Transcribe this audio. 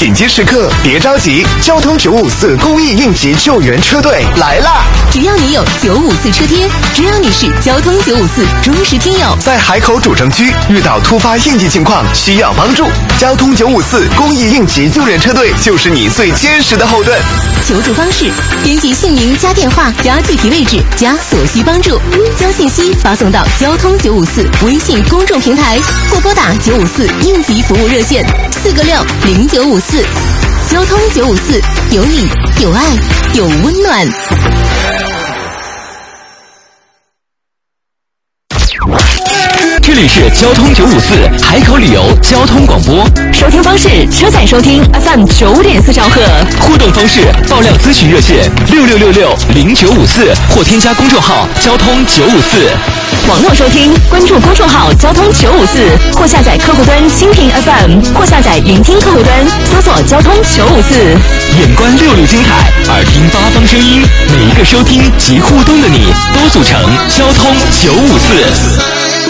紧急时刻别着急，交通954公益应急救援车队来啦！ 只要你有954车贴，只要你是交通954忠实听友， 在海口主城区遇到突发应急情况需要帮助，交通954公益应急救援车队就是你最坚实的后盾。 求助方式：编辑姓名加电话加具体位置加所需帮助，将信息发送到交通954微信公众平台，或拨打954应急服务热线4个60954。交通954，有你，有爱，有温暖。 这里是交通954海口旅游交通广播， 收听方式：车载收听 FM 95.4兆赫， 互动方式：爆料咨询热线66660954或添加公众号交通954。 网络收听，关注公众号交通954，或下载客户端蜻蜓 FM， 或下载云听客户端，搜索交通954。 眼观66精彩，耳听八方声音，每一个收听及互动的你，都组成交通954。